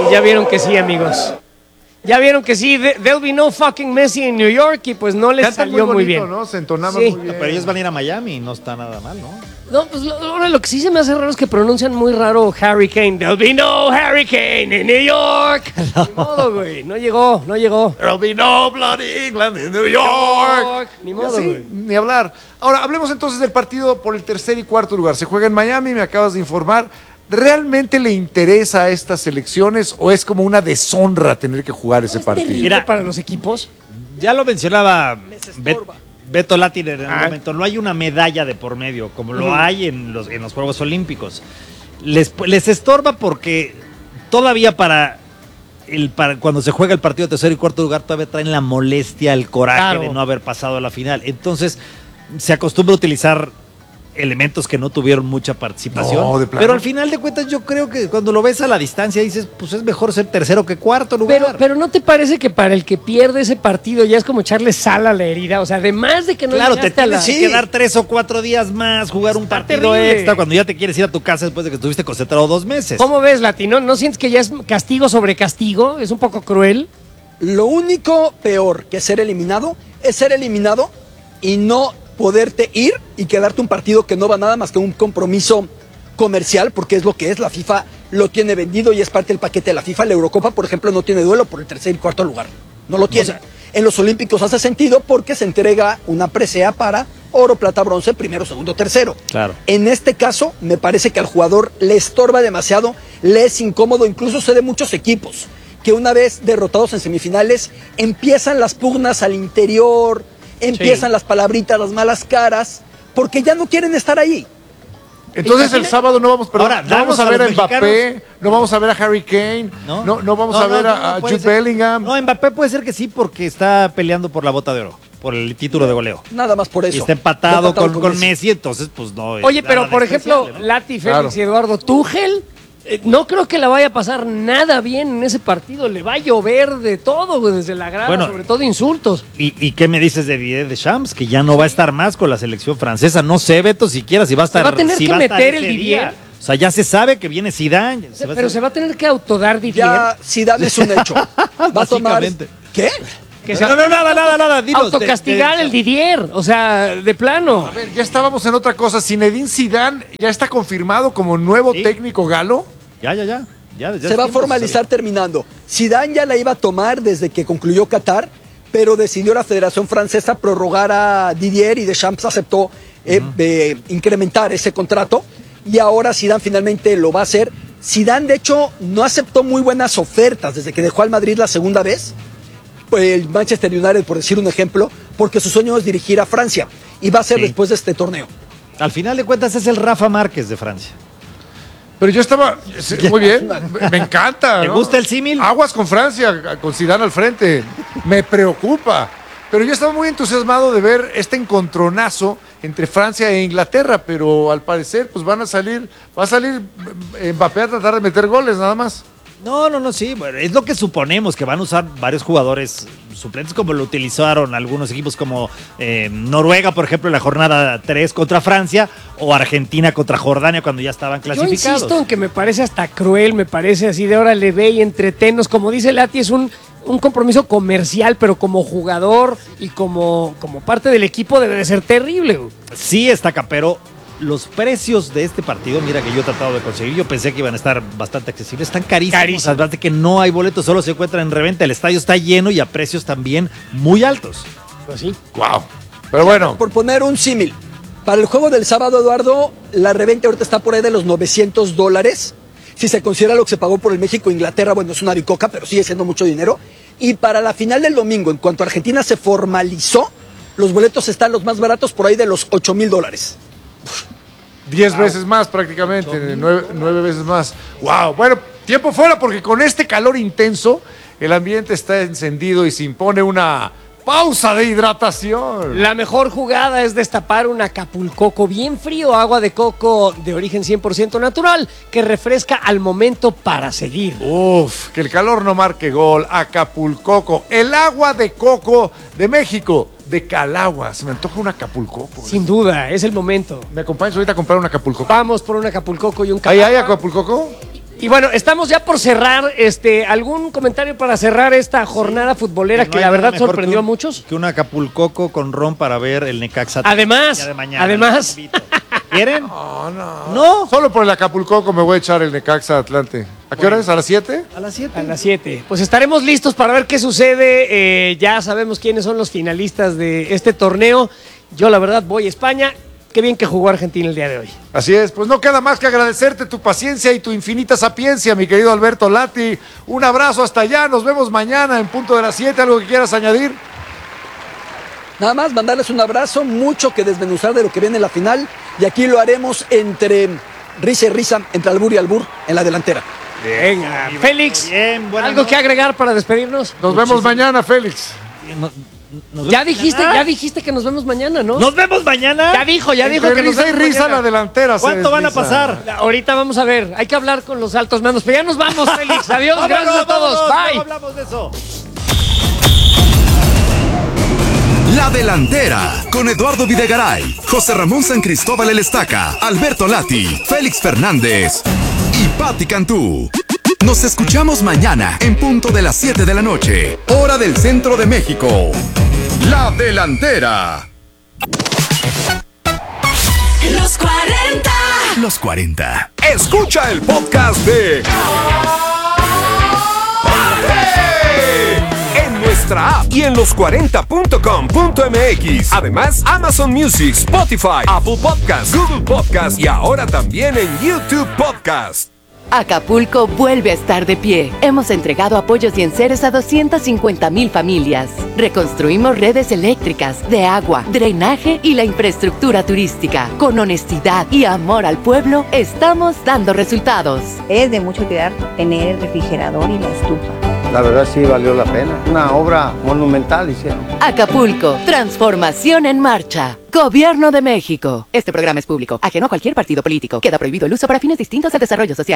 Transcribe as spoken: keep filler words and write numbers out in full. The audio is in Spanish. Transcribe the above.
ya vieron que sí, amigos. Ya vieron que sí, there'll be no fucking Messi en New York y pues no les Cantan salió muy, bonito, muy bien. ¿no? Se entonaban Sí. muy bien. Pero ellos van a ir a Miami y no está nada mal, ¿no? No, pues lo, ahora lo que sí se me hace raro es que pronuncian muy raro Hurricane. There'll be no hurricane in New York. No. Ni modo, güey. No llegó, no llegó. There'll be no bloody England in New York. Ni modo, Sí, güey. ni hablar. Ahora, hablemos entonces del partido por el tercer y cuarto lugar. Se juega en Miami, me acabas de informar. ¿Realmente le interesa a estas elecciones o es como una deshonra tener que jugar ese partido? Mira, para los equipos. Ya lo mencionaba Bet- Beto Latin en algún Ah. momento. No hay una medalla de por medio, como lo Ujú. hay en los, en los Juegos Olímpicos. Les, les estorba porque todavía para, el, para cuando se juega el partido de tercer y cuarto lugar, todavía traen la molestia, el coraje Claro. de no haber pasado a la final. Entonces, se acostumbra a utilizar elementos que no tuvieron mucha participación. No, de plano. Pero al final de cuentas, yo creo que cuando lo ves a la distancia, dices, pues es mejor ser tercero que cuarto lugar. Pero, pero ¿no te parece que para el que pierde ese partido ya es como echarle sal a la herida? O sea, además de que no Claro, te llegaste a la... tienes que quedar tres o cuatro días más, jugar un Está partido terrible. extra cuando ya te quieres ir a tu casa después de que estuviste concentrado dos meses. ¿Cómo ves, Latino? ¿No sientes que ya es castigo sobre castigo? ¿Es un poco cruel? Lo único peor que ser eliminado es ser eliminado y no poderte ir y quedarte un partido que no va nada más que un compromiso comercial, porque es lo que es, la FIFA lo tiene vendido y es parte del paquete de la FIFA. La Eurocopa, por ejemplo, no tiene duelo por el tercer y cuarto lugar, no lo tiene. O sea, en los Olímpicos hace sentido porque se entrega una presea para oro, plata, bronce, primero, segundo, tercero. Claro. En este caso, me parece que al jugador le estorba demasiado, le es incómodo, incluso sé de muchos equipos que una vez derrotados en semifinales, empiezan las pugnas al interior, empiezan Sí. las palabritas, las malas caras, porque ya no quieren estar ahí. Entonces el sábado no vamos, perdón, Ahora, no vamos danos a a ver a los Mbappé, mexicanos. no vamos a ver a Harry Kane, no, ¿No? no, vamos No, a ver no, a, no, a puede Jude ser. Bellingham. No, Mbappé puede ser que sí porque está peleando por la bota de oro, por el título de goleo. Nada más por eso. Y está empatado, Empatado con, con Messi, entonces pues no. es Oye, pero nada por ejemplo, despreciable, ¿no? Lati, Félix Claro. y Eduardo, Tuchel, eh, no creo que la vaya a pasar nada bien en ese partido. Le va a llover de todo, güey, desde la grada, Bueno. sobre todo insultos. ¿Y, ¿Y qué me dices de Didier Deschamps? Que ya no va a estar más con la selección francesa. No sé, Beto, siquiera si va a estar. va a tener si que va a estar meter el ese Didier. día. O sea, ya se sabe que viene Zidane. se va a Pero hacer- se va a tener que autodar Didier. Ya Zidane es un hecho. Va a tomar... Básicamente. ¿Qué? Que se No, no, nada, nada, nada. dinos, autocastigar de- de- el Didier. O sea, de plano. A ver, ya estábamos en otra cosa. Zinedine Zidane ya está confirmado como nuevo Sí. técnico galo. Ya, ya, ya. ya, ya Se es va a tiempo, formalizar terminando. Zidane ya la iba a tomar desde que concluyó Qatar, pero decidió la Federación Francesa prorrogar a Didier y Deschamps aceptó eh, eh, incrementar ese contrato y ahora Zidane finalmente lo va a hacer. Zidane, de hecho, no aceptó muy buenas ofertas desde que dejó al Madrid la segunda vez, el Manchester United, por decir un ejemplo, porque su sueño es dirigir a Francia y va a ser Sí. después de este torneo. Al final de cuentas es el Rafa Márquez de Francia. Pero yo estaba, sí, muy bien, me, me encanta. ¿Te ¿no? gusta el símil? Aguas con Francia, con Zidane al frente. Me preocupa. Pero yo estaba muy entusiasmado de ver este encontronazo entre Francia e Inglaterra, pero al parecer pues van a salir, va a salir eh, Mbappé a tratar de meter goles nada más. No, no, no, sí. Bueno, es lo que suponemos, que van a usar varios jugadores suplentes, como lo utilizaron algunos equipos como eh, Noruega, por ejemplo, en la jornada tres contra Francia, o Argentina contra Jordania cuando ya estaban Yo clasificados. insisto en que me parece hasta cruel, me parece así de órale, ve y entretenos. Como dice Lati, es un, un compromiso comercial, pero como jugador y como, como parte del equipo debe de ser terrible, güey. Sí, estaca, pero los precios de este partido, mira que yo he tratado de conseguir, yo pensé que iban a estar bastante accesibles, están carísimos, Carísimo. además de que no hay boletos, solo se encuentran en reventa, el estadio está lleno y a precios también muy altos. Pues sí. Wow. Pero bueno, Por poner un símil, para el juego del sábado, Eduardo, la reventa ahorita está por ahí de los novecientos dólares. Si se considera lo que se pagó por el México-Inglaterra, bueno, es una bicoca, pero sigue siendo mucho dinero. Y para la final del domingo, en cuanto Argentina se formalizó, los boletos están los más baratos por ahí de los ocho mil dólares. diez veces más prácticamente, nueve, nueve veces más. Wow. Bueno, tiempo fuera porque con este calor intenso el ambiente está encendido y se impone una pausa de hidratación. La mejor jugada es destapar un Acapulcoco bien frío, agua de coco de origen cien por ciento natural, que refresca al momento para seguir. Uf, que el calor no marque gol. Acapulcoco, el agua de coco de México, de Calagua. Se me antoja un Acapulcoco. Sin duda, es el momento. ¿Me acompañas ahorita a comprar un Acapulcoco? Vamos por un Acapulcoco y un ¿Ahí Calagua. hay Acapulcoco? Y bueno, estamos ya por cerrar. Este, ¿algún comentario para cerrar esta jornada futbolera que, no hay la nada verdad mejor sorprendió que a un- muchos? Que un Acapulcoco con ron para ver el Necaxa. Además, ya de mañana. además. Los invito. ¿Quieren? No, no. No. Solo por el Acapulco me voy a echar el Necaxa Atlante. ¿A qué hora es? ¿A las siete? A las siete. A las siete. Pues estaremos listos para ver qué sucede. Eh, ya sabemos quiénes son los finalistas de este torneo. Yo, la verdad, voy a España. Qué bien que jugó Argentina el día de hoy. Así es, pues no queda más que agradecerte tu paciencia y tu infinita sapiencia, mi querido Alberto Lati. Un abrazo hasta allá, nos vemos mañana en punto de las siete. ¿Algo que quieras añadir? Nada más mandarles un abrazo, mucho que desmenuzar de lo que viene en la final. Y aquí lo haremos entre risa y risa, entre albur y albur, en la delantera. Venga, Félix, Bien, buenas ¿algo noches. que agregar para despedirnos? Nos vemos mañana, Félix. No- nos Ya vemos dijiste, mañana. ya dijiste que nos vemos mañana, ¿no? ¿Nos vemos mañana? Ya dijo, ya dijo Entre que nos risa y vemos risa mañana. la delantera. se ¿Cuánto van a desliza. pasar? Ahorita vamos a ver, hay que hablar con los altos mandos, pero ya nos vamos, Félix. Adiós, Vámonos, gracias a todos. vámonos, Bye. luego hablamos de eso. La Delantera, con Eduardo Videgaray, José Ramón San Cristóbal El Estaca, Alberto Lati, Félix Fernández y Patti Cantú. Nos escuchamos mañana en punto de las siete de la noche, hora del centro de México. La Delantera. Los cuarenta. Los cuarenta. Escucha el podcast de en nuestra app y en los cuarenta punto com punto m x. Además, Amazon Music, Spotify, Apple Podcasts, Google Podcasts y ahora también en YouTube Podcast. Acapulco vuelve a estar de pie. Hemos entregado apoyos y enseres a doscientas cincuenta mil familias. Reconstruimos redes eléctricas, de agua, drenaje y la infraestructura turística. Con honestidad y amor al pueblo, estamos dando resultados. Es de mucho cuidar tener el refrigerador y la estufa. La verdad sí valió la pena. Una obra monumental hicieron. Acapulco, transformación en marcha. Gobierno de México. Este programa es público, ajeno a cualquier partido político. Queda prohibido el uso para fines distintos al desarrollo social.